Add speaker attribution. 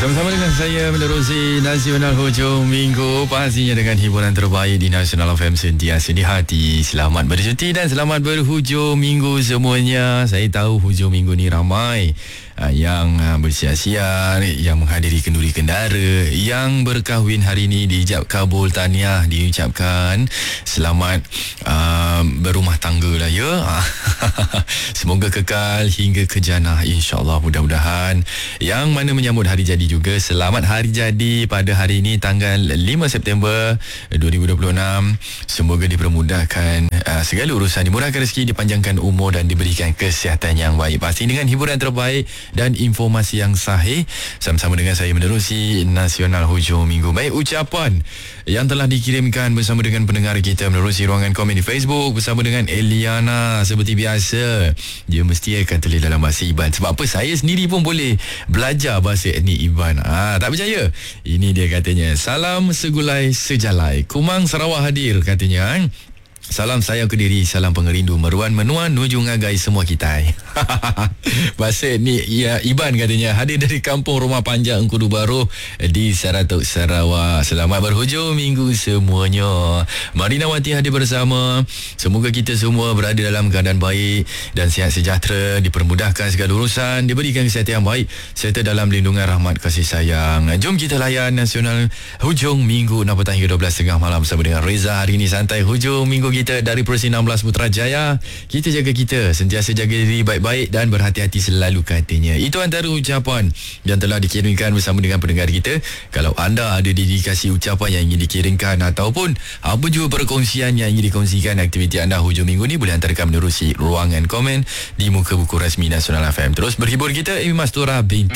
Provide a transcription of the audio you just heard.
Speaker 1: Bersama dengan saya menerusi Nasional Hujung Minggu, pastinya dengan hiburan terbaik di Nasional FM sentiasa di hati. Selamat bercuti dan selamat berhujung minggu semuanya. Saya tahu hujung minggu ni ramai yang bersiar-siar, yang menghadiri kenduri kendara, yang berkahwin hari ini diijab kabul tahniah diucapkan. Selamat berumah tangga lah ya. Semoga kekal hingga ke jannah, insya-Allah, mudah-mudahan. Yang mana menyambut hari jadi juga, selamat hari jadi pada hari ini tanggal 5 September 2026. Semoga dipermudahkan segala urusan, dimurahkan rezeki, dipanjangkan umur dan diberikan kesihatan yang baik. Pasti dengan hiburan terbaik dan informasi yang sahih. Sama-sama dengan saya menerusi Nasional Hujung Minggu. Baik, ucapan yang telah dikirimkan bersama dengan pendengar kita menerusi ruangan komen di Facebook bersama dengan Eliana. Seperti biasa, dia mesti akan tulis dalam bahasa Iban. Sebab apa? Saya sendiri pun boleh belajar bahasa etnik Iban. Tak percaya? Ini dia katanya. Salam segulai sejalai. Kumang Sarawak hadir katanya. Salam sayang Kediri, salam pengerindu Meruan Menuan Nuju Ngagai semua kita. Bahasa ni ya, Iban katanya, hadir dari kampung Rumah Panjang Engkudu Baru di Saratuk, Sarawak. Selamat berhujung minggu semuanya. Marina Wati hadir bersama. Semoga kita semua berada dalam keadaan baik dan sihat sejahtera, dipermudahkan segala urusan, diberikan kesihatan yang baik serta dalam lindungan rahmat kasih sayang. Jom kita layan Nasional Hujung Minggu 6 petang hingga 12.30 malam bersama dengan Reza. Hari ini santai hujung minggu kita dari Provinsi 16 Putrajaya. Kita jaga kita, sentiasa jaga diri baik-baik dan berhati-hati selalu katanya. Itu antara ucapan yang telah dikirimkan bersama dengan pendengar kita. Kalau anda ada dedikasi ucapan yang ingin dikirimkan ataupun apa juga perkongsian yang ingin dikongsikan aktiviti anda hujung minggu ni, boleh hantarkan menerusi ruangan komen di muka buku rasmi Nasional FM. Terus berhibur kita, Amy Mastura Bintang.